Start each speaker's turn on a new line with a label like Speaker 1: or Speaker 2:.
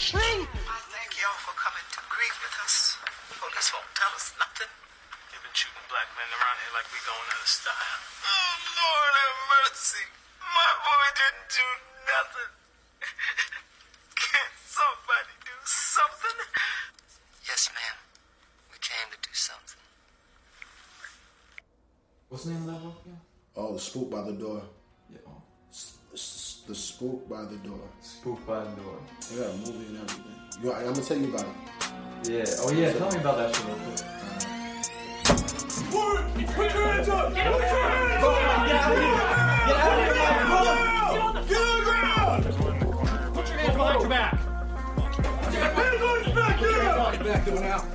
Speaker 1: tree.
Speaker 2: I thank y'all for coming to grieve with us. Police won't tell us nothing.
Speaker 3: They've been shooting black men around here like we going out of style.
Speaker 2: Oh, Lord have mercy. My boy didn't do nothing. Can't somebody do something? Yes, ma'am. We came to do something.
Speaker 4: What's the name of that book again?
Speaker 5: Oh, The Spook by the Door.
Speaker 4: Yeah. Oh.
Speaker 5: The Spook by the Door.
Speaker 4: Spook by the Door.
Speaker 5: They got a movie and everything. I'm gonna tell you about it.
Speaker 4: Yeah. Oh yeah. Tell me about that shit real quick.
Speaker 1: Put your hands up! Get your hands up!
Speaker 4: Get out of here! Get out of here!
Speaker 1: Get on the ground! Put your hands behind your back! Hands on your back! Get up!